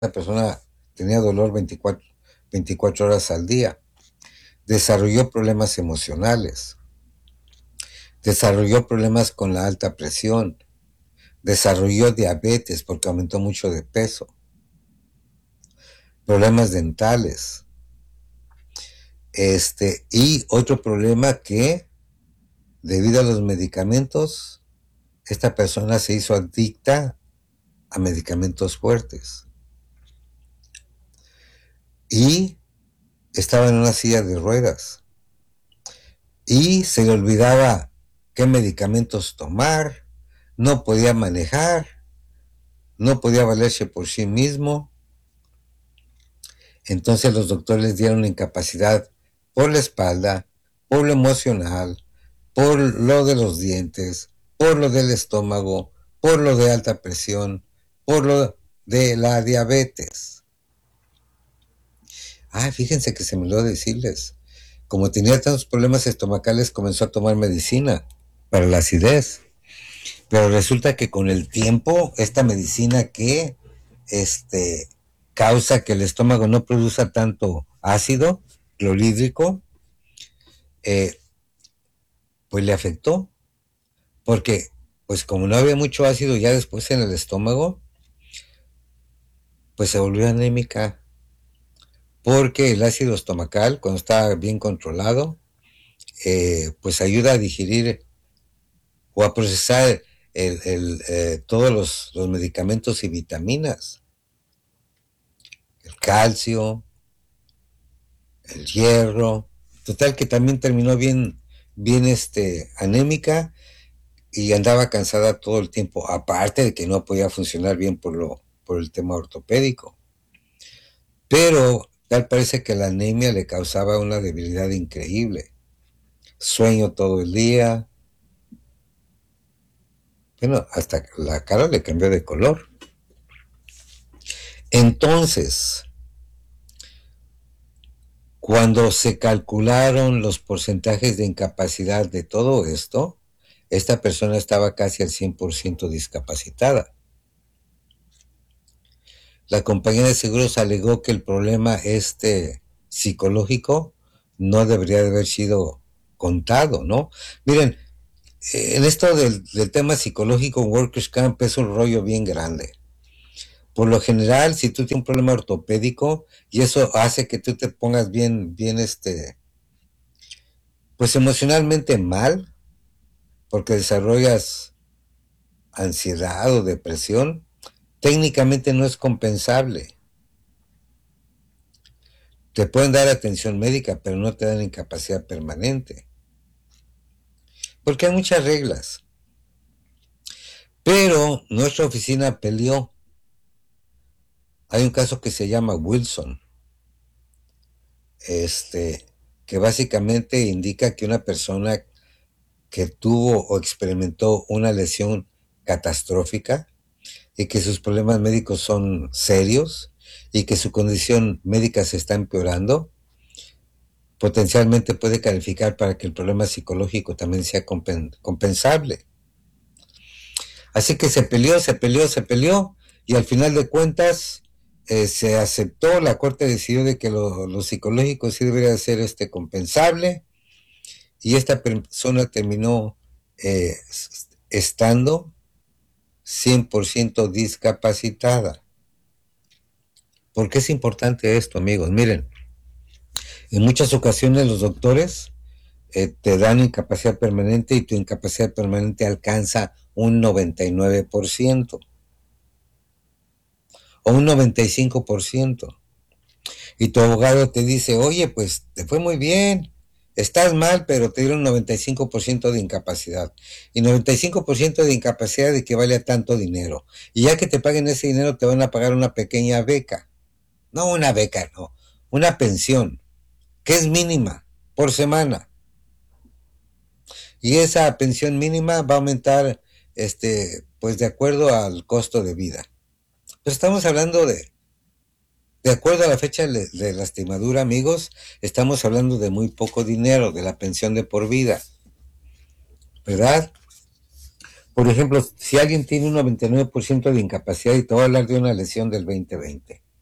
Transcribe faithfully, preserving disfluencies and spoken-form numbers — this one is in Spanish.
persona tenía dolor veinticuatro, veinticuatro horas al día. Desarrolló problemas emocionales, desarrolló problemas con la alta presión, desarrolló diabetes porque aumentó mucho de peso, problemas dentales, este, y otro problema que, debido a los medicamentos, esta persona se hizo adicta a medicamentos fuertes y estaba en una silla de ruedas y se le olvidaba qué medicamentos tomar, no podía manejar, no podía valerse por sí mismo. Entonces los doctores les dieron incapacidad por la espalda, por lo emocional, por lo de los dientes, por lo del estómago, por lo de alta presión, por lo de la diabetes. Ah, fíjense que se me olvidó decirles. Como tenía tantos problemas estomacales, comenzó a tomar medicina para la acidez. Pero resulta que con el tiempo, esta medicina que este, causa que el estómago no produzca tanto ácido clorhídrico, eh, pues le afectó. Porque, pues como no había mucho ácido ya después en el estómago, pues se volvió anémica. Porque el ácido estomacal, cuando está bien controlado, eh, pues ayuda a digerir o a procesar el, el, eh, todos los, los medicamentos y vitaminas, el calcio, el hierro, total que también terminó bien, bien este, anémica y andaba cansada todo el tiempo, aparte de que no podía funcionar bien por, lo, por el tema ortopédico. Pero tal parece que la anemia le causaba una debilidad increíble, sueño todo el día, bueno, hasta la cara le cambió de color. Entonces, cuando se calcularon los porcentajes de incapacidad de todo esto, esta persona estaba casi al cien por ciento discapacitada. La compañía de seguros alegó que el problema este psicológico no debería de haber sido contado, ¿no? Miren, en esto del, del tema psicológico, Workers' Camp es un rollo bien grande. Por lo general, si tú tienes un problema ortopédico y eso hace que tú te pongas bien, bien, este, pues emocionalmente mal, porque desarrollas ansiedad o depresión, técnicamente no es compensable. Te pueden dar atención médica, pero no te dan incapacidad permanente. Porque hay muchas reglas. Pero nuestra oficina peleó. Hay un caso que se llama Wilson, este, que básicamente indica que una persona que tuvo o experimentó una lesión catastrófica y que sus problemas médicos son serios y que su condición médica se está empeorando, potencialmente puede calificar para que el problema psicológico también sea compensable. Así que se peleó, se peleó, se peleó y al final de cuentas eh, se aceptó, la corte decidió de que lo, lo psicológico sí debería ser este compensable y esta persona terminó eh, estando cien por ciento discapacitada. ¿Por qué es importante esto, amigos? Miren, en muchas ocasiones los doctores eh, te dan incapacidad permanente y tu incapacidad permanente alcanza un noventa y nueve por ciento o un noventa y cinco por ciento. Y tu abogado te dice, oye, pues te fue muy bien, estás mal, pero te dieron noventa y cinco por ciento de incapacidad. Y noventa y cinco por ciento de incapacidad equivale a tanto dinero. Y ya que te paguen ese dinero, te van a pagar una pequeña beca. No una beca, no, una pensión, que es mínima, por semana. Y esa pensión mínima va a aumentar, este, pues de acuerdo al costo de vida. Pero estamos hablando de, de acuerdo a la fecha de, de la estimadura, amigos, estamos hablando de muy poco dinero, de la pensión de por vida, ¿verdad? Por ejemplo, si alguien tiene un noventa y nueve por ciento de incapacidad, y te voy a hablar de una lesión del veinte veinte,